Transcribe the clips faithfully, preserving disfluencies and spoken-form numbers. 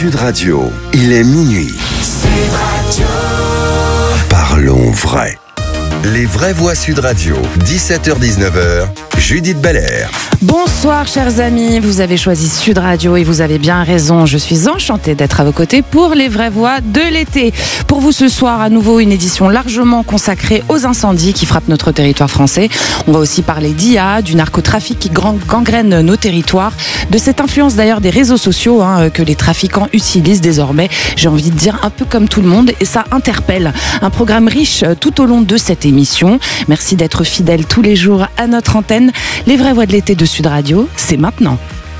Sud Radio, il est minuit. Sud Radio. Parlons vrai. Les vraies voix Sud Radio, dix-sept heures dix-neuf heures, Judith Belair. Bonsoir chers amis, vous avez choisi Sud Radio et vous avez bien raison. Je suis enchantée d'être à vos côtés pour les vraies voix de l'été. Pour vous ce soir, à nouveau une édition largement consacrée aux incendies qui frappent notre territoire français. On va aussi parler d'I A, du narcotrafic qui gangrène nos territoires, de cette influence d'ailleurs des réseaux sociaux hein, que les trafiquants utilisent désormais. J'ai envie de dire un peu comme tout le monde et ça interpelle. Un programme riche tout au long de cette émission. Merci d'être fidèles tous les jours à notre antenne. Les vraies voix de l'été de Sud Radio, c'est maintenant.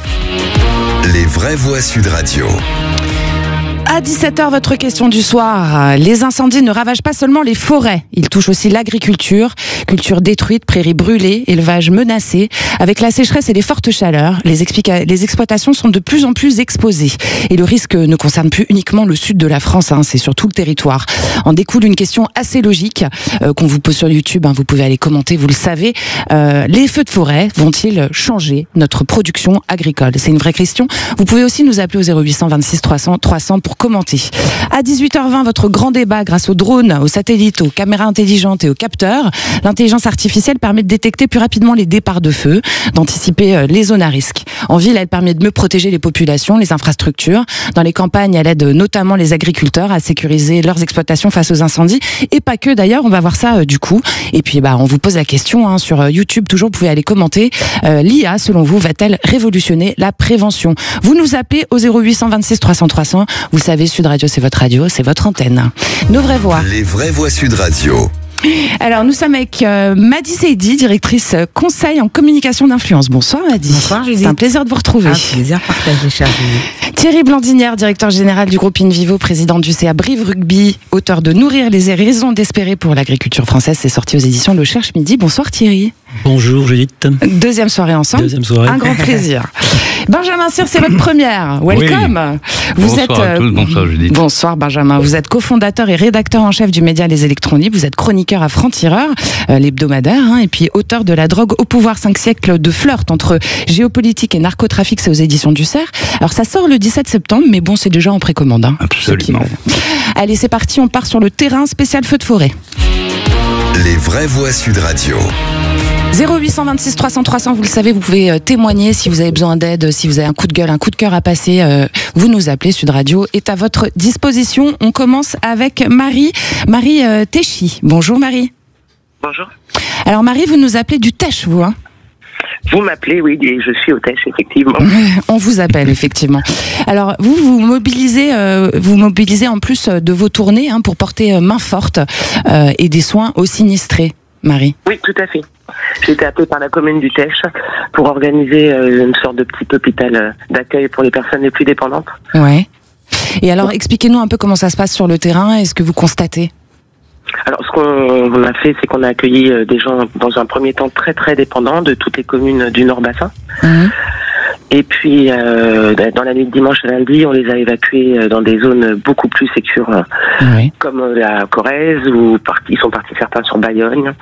Les vraies voix Sud Radio. À dix-sept heures, votre question du soir. Les incendies ne ravagent pas seulement les forêts. Ils touchent aussi l'agriculture. Culture détruite, prairies brûlées, élevage menacé. Avec la sécheresse et les fortes chaleurs, les, explica- les exploitations sont de plus en plus exposées. Et le risque ne concerne plus uniquement le sud de la France, hein, c'est sur tout le territoire. En découle une question assez logique euh, qu'on vous pose sur YouTube. Hein, vous pouvez aller commenter, vous le savez. Euh, les feux de forêt vont-ils changer notre production agricole ? C'est une vraie question. Vous pouvez aussi nous appeler au zéro huit cent vingt-six trois cents trois cents pour commenter. À dix-huit heures vingt, votre grand débat grâce aux drones, aux satellites, aux caméras intelligentes et aux capteurs. L'intelligence artificielle permet de détecter plus rapidement les départs de feu, d'anticiper les zones à risque. En ville, elle permet de mieux protéger les populations, les infrastructures. Dans les campagnes, elle aide notamment les agriculteurs à sécuriser leurs exploitations face aux incendies. Et pas que d'ailleurs, on va voir ça euh, du coup. Et puis bah, on vous pose la question hein, sur YouTube, toujours vous pouvez aller commenter. Euh, L'I A, selon vous, va-t-elle révolutionner la prévention ? Vous nous appelez au zéro huit cent vingt-six trois cents trois cents. Vous savez, Sud Radio, c'est votre radio, c'est votre antenne. Nos vraies voix. Les vraies voix Sud Radio. Alors, nous sommes avec euh, Madi Seydi, directrice euh, conseil en communication d'influence. Bonsoir Madi. Bonsoir Judith. C'est un plaisir de vous retrouver. Un plaisir partagé, chère Judith. Thierry Blandinière, directeur général du groupe Invivo, président du C A Brive Rugby, auteur de Nourrir les raisons d'espérer pour l'agriculture française. C'est sorti aux éditions Le Cherche Midi. Bonsoir Thierry. Bonjour Judith. Deuxième soirée ensemble. Deuxième soirée. Un grand plaisir. Benjamin Cyr, c'est votre première. Welcome. Oui. Vous bonsoir êtes, à tous, bonsoir Judith. Bonsoir Benjamin. Vous êtes cofondateur et rédacteur en chef du média Les Électrons Libres. Vous êtes chroniqueur à Franc-Tireur, euh, l'hebdomadaire, hein, et puis auteur de La drogue au pouvoir, cinq siècles de flirt entre géopolitique et narcotrafic, c'est aux éditions du Cerf. Alors ça sort le dix-sept septembre, mais bon, c'est déjà en précommande. Hein, Absolument. Allez, c'est parti, on part sur le terrain spécial feu de forêt. Les vraies voix Sud Radio. zéro huit cent vingt-six trois cents trois cents, vous le savez, vous pouvez témoigner si vous avez besoin d'aide, si vous avez un coup de gueule, un coup de cœur à passer, euh, vous nous appelez. Sud Radio est à votre disposition. On commence avec Marie, Marie euh, Téchy. Bonjour Marie. Bonjour. Alors Marie, vous nous appelez du Tech, vous hein ? Vous m'appelez, oui, et je suis hôtesse, effectivement. On vous appelle, effectivement. Alors, vous, vous mobilisez, euh, vous mobilisez en plus de vos tournées hein, pour porter main forte euh, et des soins aux sinistrés, Marie. Oui, tout à fait. J'ai été appelée par la commune du Tech pour organiser euh, une sorte de petit hôpital euh, d'accueil pour les personnes les plus dépendantes. Ouais. Et alors, expliquez-nous un peu comment ça se passe sur le terrain et ce que vous constatez. Alors, ce qu'on a fait, c'est qu'on a accueilli euh, des gens, dans un premier temps, très très dépendants de toutes les communes du Nord-Bassin. Mmh. Et puis, euh, dans la nuit de dimanche à lundi, on les a évacués dans des zones beaucoup plus sécures, oui. Comme la Corrèze, où ils sont partis certains sur Bayonne.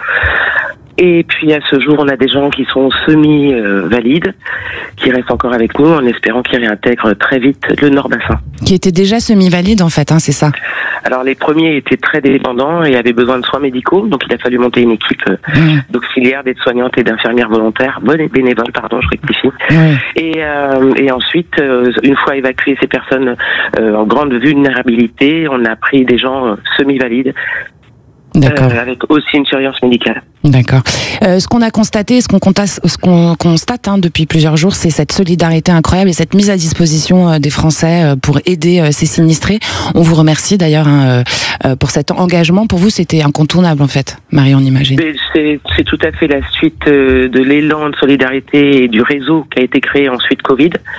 Et puis, à ce jour, on a des gens qui sont semi-valides, qui restent encore avec nous, en espérant qu'ils réintègrent très vite le Nord-Bassin. Qui étaient déjà semi-valides, en fait, hein, c'est ça ? Alors, les premiers étaient très dépendants et avaient besoin de soins médicaux, donc il a fallu monter une équipe mmh. d'auxiliaires, d'aides-soignantes et d'infirmières volontaires, bénévoles, pardon, je rectifie. Mmh. Et, euh, et ensuite, euh, une fois évacuées ces personnes euh, en grande vulnérabilité, on a pris des gens semi-valides. D'accord. Euh, avec aussi une surveillance médicale. D'accord. Euh, ce qu'on a constaté, ce qu'on constate, ce qu'on constate hein, depuis plusieurs jours, c'est cette solidarité incroyable et cette mise à disposition euh, des Français euh, pour aider euh, ces sinistrés. On vous remercie d'ailleurs hein, euh, pour cet engagement. Pour vous, c'était incontournable en fait, Marie, on imagine. C'est, c'est tout à fait la suite euh, de l'élan de solidarité et du réseau qui a été créé ensuite Covid.